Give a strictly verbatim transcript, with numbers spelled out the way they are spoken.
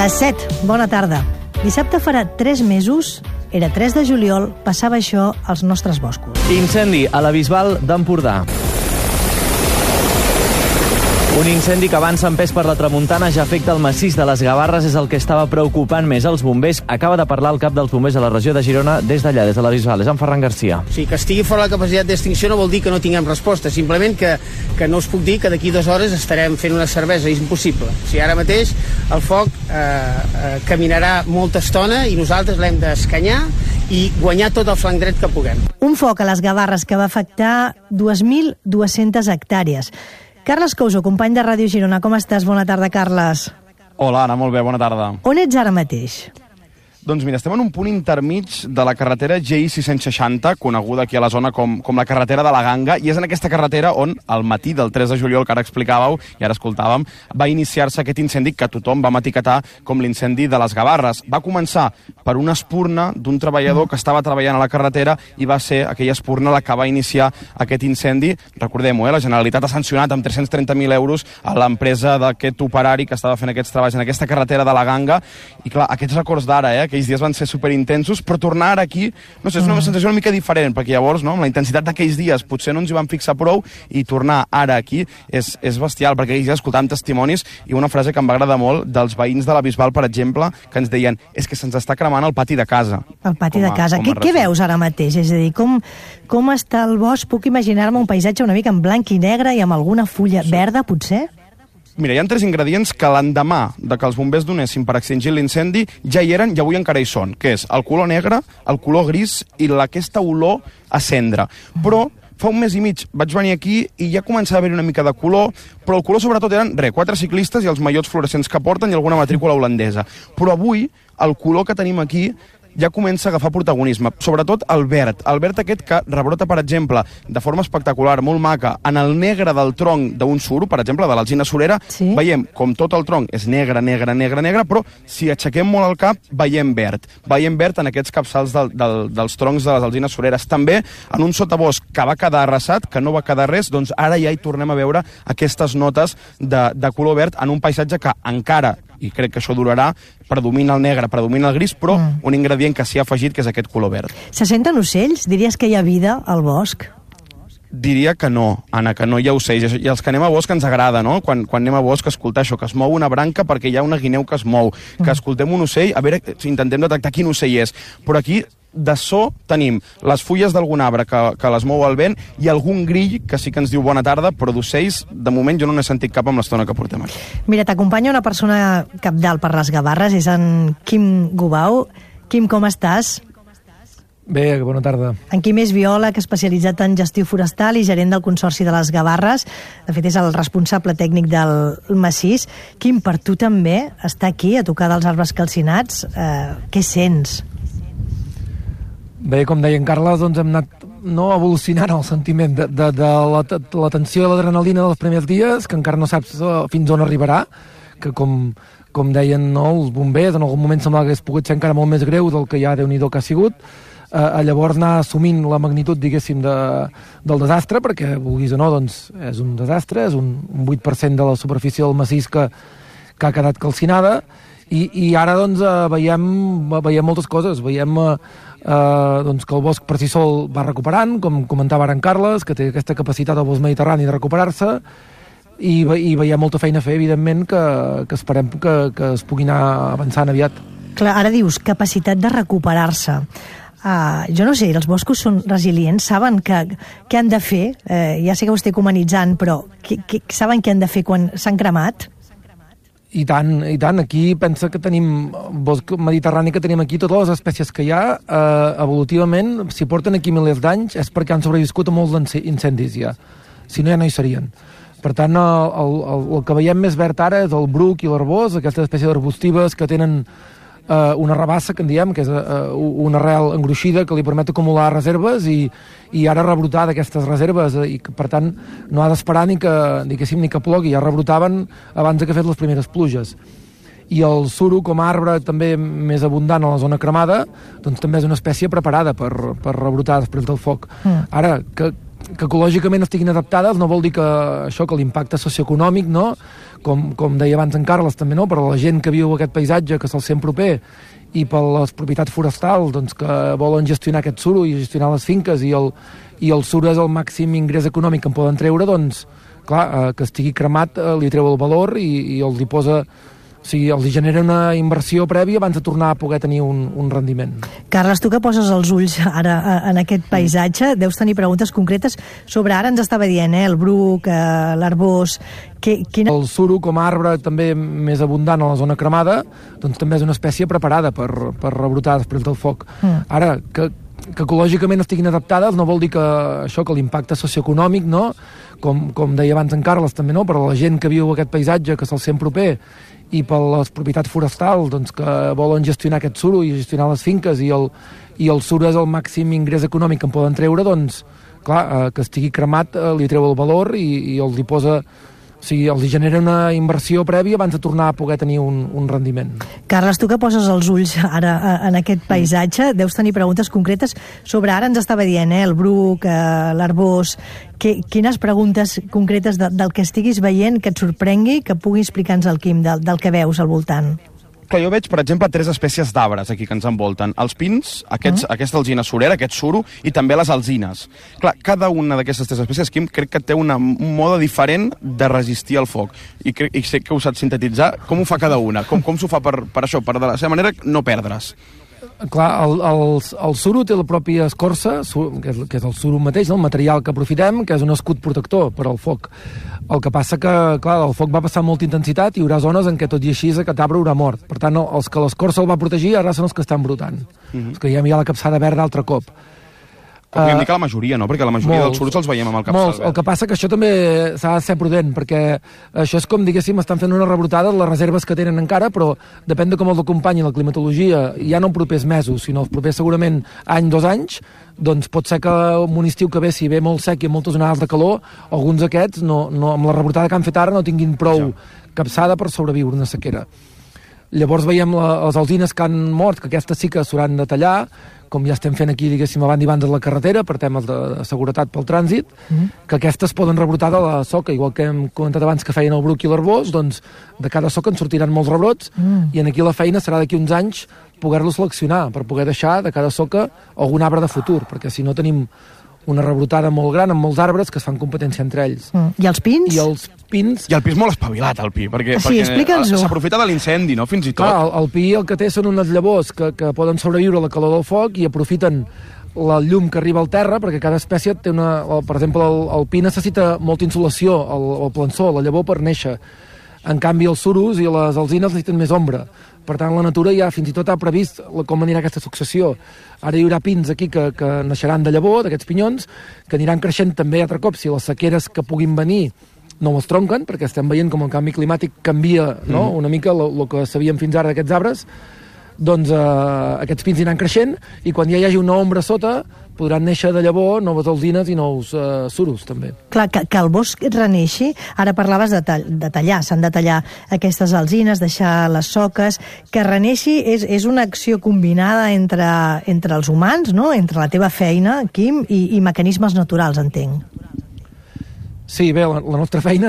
Les set, bona tarda. Dissabte farà tres mesos, era tres de juliol, passava això als nostres boscos. Incendi a la Bisbal d'Empordà. Un incendi que avança en pes per la tramuntana ja afecta el massís de les Gavarres, és el que estava preocupant més els bombers. Acaba de parlar el cap dels bombers a la regió de Girona des d'allà, des de la Bisbal. És en Ferran Garcia. Sí, que estigui fora la capacitat d'extinció no vol dir que no tinguem resposta, simplement que, que no us puc dir que d'aquí dues hores estarem fent una cervesa, és impossible. O sigui, ara mateix el foc eh, eh, caminarà molta estona i nosaltres l'hem d'escanyar i guanyar tot el flanc dret que puguem. Un foc a les Gavarres que va afectar dues mil dues-centes hectàrees. Carles Couso, company de Ràdio Girona, com estàs? Bona tarda, Carles. Hola, Anna, molt bé, bona tarda. On ets ara mateix? Doncs mira, estem en un punt intermig de la carretera G I sis-cents seixanta, coneguda aquí a la zona com, com la carretera de la Ganga, i és en aquesta carretera on, al matí del tres de juliol, que ara explicàveu i ara escoltàvem, va iniciar-se aquest incendi que tothom vam etiquetar com l'incendi de les Gavarres. Va començar per una espurna d'un treballador que estava treballant a la carretera i va ser aquella espurna la que va iniciar aquest incendi. Recordem-ho, eh? La Generalitat ha sancionat amb tres-cents trenta mil euros a l'empresa d'aquest operari que estava fent aquests treballs en aquesta carretera de la Ganga. I clar, aquests records d'ara, eh? Aquells dies van ser superintensos, però tornar ara aquí, no sé, és una sensació una mica diferent, perquè llavors, no, amb la intensitat d'aquells dies potser no ens hi vam fixar prou, i tornar ara aquí és, és bestial, perquè aquells dies escoltàvem testimonis i una frase que em va agradar molt dels veïns de la Bisbal, per exemple, que ens deien, és que se'ns està cremant el pati de casa. El pati a, de casa. Què, què veus ara mateix? És a dir, com, com està el bosc? Puc imaginar-me un paisatge una mica en blanc i negre i amb alguna fulla sí. verda, potser? Mira, hi ha tres ingredients que l'endemà de que els bombers donessin per extingir l'incendi ja hi eren i avui encara hi són, que és el color negre, el color gris i aquesta olor a cendra. Però fa un mes i mig vaig venir aquí i ja començava a haver una mica de color, però el color sobretot eren, re, quatre ciclistes i els maillots fluorescents que porten i alguna matrícula holandesa. Però avui el color que tenim aquí ja comença a agafar protagonisme, sobretot el verd. El verd aquest que rebrota, per exemple, de forma espectacular, molt maca, en el negre del tronc d'un suro, per exemple, de l'alzina surera, sí. Veiem com tot el tronc és negre, negre, negre, negre, però si aixequem molt el cap, veiem verd. Veiem verd en aquests capçals del, del, dels troncs de les alzines sureres. També en un sotabosc que va quedar arrasat, que no va quedar res, doncs ara ja hi tornem a veure aquestes notes de, de color verd en un paisatge que encara, i crec que això durarà, predomina el negre, predomina el gris, però mm. un ingredient que s'hi ha afegit, que és aquest color verd. Se senten ocells? Diries que hi ha vida al bosc? Diria que no, Anna, que no hi ha ocells. I els que anem a bosc ens agrada, no? Quan, quan anem a bosc, escoltar això, que es mou una branca perquè hi ha una guineu que es mou, mm. que escoltem un ocell, a veure, intentem detectar quin ocell és. Però aquí, de so, tenim les fulles d'algun arbre que, que les mou el vent i algun grill que sí que ens diu bona tarda, però d'ocells, de moment, jo no n'he sentit cap amb l'estona que portem aquí. Mira, t'acompanya una persona capdalt per les Gavarres, és en Quim Gubau. Quim, com estàs? Bé, bona tarda. En Quim és biòleg especialitzat en gestió forestal i gerent del Consorci de les Gavarres. De fet, és el responsable tècnic del massís. Quim, per tu també estar aquí, a tocar dels arbres calcinats, eh, què sents? Bé, com deia en Carles, doncs hem anat no evolucionant el sentiment de, de, de la, la tensió de l'adrenalina dels primers dies, que encara no saps fins on arribarà, que com, com deien no, els bombers, en algun moment semblava que hagués pogut ser encara molt més greu del que ja Déu-n'hi-do que ha sigut, eh, llavors anar assumint la magnitud, diguéssim, de, del desastre, perquè, vulguis o no, doncs és un desastre, és un, un vuit per cent de la superfície del massís que, que ha quedat calcinada, i, i ara doncs eh, veiem, veiem moltes coses, veiem eh, Uh, doncs que el bosc per si sol va recuperant, com comentava ara en Carles, que té aquesta capacitat al bosc mediterrani de recuperar-se, i, i veiem molta feina a fer, evidentment, que, que esperem que, que es pugui anar avançant aviat. Clar, ara dius capacitat de recuperar-se. Uh, jo no sé, els boscos són resilients, saben que, què han de fer, uh, ja sé que ho estic humanitzant, però que, que, saben què han de fer quan s'han cremat? I tant, i tant. Aquí pensa que tenim bosc mediterrani, que tenim aquí, totes les espècies que hi ha, eh, evolutivament, si porten aquí milers d'anys, és perquè han sobreviscut a molts incendis ja. Si no, ja no hi serien. Per tant, el, el, el que veiem més verd ara és el bruc i l'arbós, aquestes espècies arbustives que tenen eh, una rabassa, que en diem, que és eh, una arrel engruixida que li permet acumular reserves i, i ara rebrotar d'aquestes reserves, i que, per tant, no ha d'esperar ni que, diguéssim, ni que plogui, ja rebrotaven abans de que fes les primeres pluges. I el suro, com a arbre també més abundant a la zona cremada, doncs també és una espècie preparada per, per rebrotar després del foc. Mm. Ara, que, que ecològicament estiguin adaptades no vol dir que això, que l'impacte socioeconòmic, no? com, com deia abans en Carles també, no? Per a la gent que viu aquest paisatge, que se'l sent proper, i per les propietats forestals, doncs, que volen gestionar aquest suro i gestionar les finques, i el, i el suro és el màxim ingrés econòmic que en poden treure, doncs, clar, eh, que estigui cremat eh, li treu el valor i, i els hi posa... O sigui, els genera una inversió prèvia abans de tornar a poder tenir un, un rendiment. Carles, tu que poses els ulls ara en aquest paisatge, deus tenir preguntes concretes sobre, ara ens estava dient, eh, el bruc, eh, l'arbós... Que, quina... El suro, com a arbre també més abundant a la zona cremada, doncs també és una espècie preparada per, per rebrotar després del foc. Mm. Ara, que, que ecològicament estiguin adaptades no vol dir que això, que l'impacte socioeconòmic, no? com, com deia abans en Carles també, no? Per a la gent que viu aquest paisatge, que se'l sent proper, i per les propietats forestals, doncs, que volen gestionar aquest suro i gestionar les finques, i el, i el suro és el màxim ingrés econòmic que en poden treure, doncs, clar, eh, que estigui cremat eh, li treu el valor i, i els hi posa... O sigui, els hi genera una inversió prèvia abans de tornar a poder tenir un, un rendiment. Carles, tu que poses els ulls ara en aquest paisatge, deus tenir preguntes concretes sobre, ara ens estava dient, eh, el bruc, eh, l'arbós... Que, quines preguntes concretes de, del que estiguis veient que et sorprengui, que pugui explicar-nos el Quim, del, del que veus al voltant? Clar, jo veig, per exemple, tres espècies d'arbres aquí que ens envolten. Els pins, aquests, uh-huh. aquesta alzina surera, aquest suro, i també les alzines. Clar, cada una d'aquestes tres espècies, Quim, crec que té una, un mode diferent de resistir al foc. I, crec, i sé que ho saps sintetitzar. Com ho fa cada una? Com, com s'ho fa per, per això, per de la seva manera no perdre's? Clar, el, el, el suro té la pròpia escorça, que és, que és el suro mateix, no? El material que aprofitem, que és un escut protector per al foc. El que passa que, clar, el foc va passar amb molta intensitat i hi haurà zones en què tot i així aquest arbre haurà mort. Per tant, els que l'escorça el va protegir ara són els que estan brotant. Uh-huh. Els que ja hi ha la capçada verda altre cop. Però podríem dir que la majoria, no? Perquè la majoria molts, dels suros els veiem amb el capçal molts. Verd. El que passa que això també s'ha de ser prudent, perquè això és com, diguéssim, estan fent una rebrotada de les reserves que tenen encara, però depèn de com els acompanyi la climatologia, ja no en propers mesos, sinó els propers segurament any, dos anys, doncs pot ser que un estiu que ve, si ve molt sec i amb moltes onades de calor, alguns d'aquests, no, no, amb la rebrotada que han fet ara, no tinguin prou ja. capçada per sobreviure una sequera. Llavors veiem la, les alzines que han mort, que aquestes sí que s'hauran de tallar, com ja estem fent aquí, diguéssim, a banda i banda de la carretera, per temes de, de seguretat pel trànsit, mm. que aquestes poden rebrotar de la soca, igual que hem comentat abans que feien el bruc i l'arbós, doncs de cada soca en sortiran molts rebrots, mm. i en aquí la feina serà d'aquí uns anys poder-los seleccionar, per poder deixar de cada soca algun arbre de futur, perquè si no tenim una rebrotada molt gran amb molts arbres que es fan competència entre ells. Mm. I els pins? I els pins... I el pi és molt espavilat, el pi, perquè, sí, perquè s'aprofita de l'incendi, no?, fins i tot. Clar, el, el pi el que té són unes llavors que, que poden sobreviure a la calor del foc i aprofiten la llum que arriba al terra, perquè cada espècie té una... El, per exemple, el, el pi necessita molta insolació, el, el plançó, la llavor per néixer. En canvi, els suros i les alzines necessiten més ombra. Per tant, la natura ja fins i tot ha previst com anirà aquesta successió. Ara hi haurà pins aquí que, que naixeran de llavor, d'aquests pinyons, que aniran creixent també altre cop si les sequeres que puguin venir no els tronquen, perquè estem veient com el canvi climàtic canvia, no?, mm. una mica el que sabíem fins ara d'aquests arbres. Doncs eh, aquests pins aniran creixent i quan ja hi hagi una ombra sota podran néixer de llavor noves alzines i nous eh, suros, també. Clar, que, que el bosc reneixi, ara parlaves de, tall, de tallar, s'han de tallar aquestes alzines, deixar les soques, que reneixi és, és una acció combinada entre, entre els humans, no?, entre la teva feina, Quim, i, i mecanismes naturals, entenc. Sí, bé, la, la nostra feina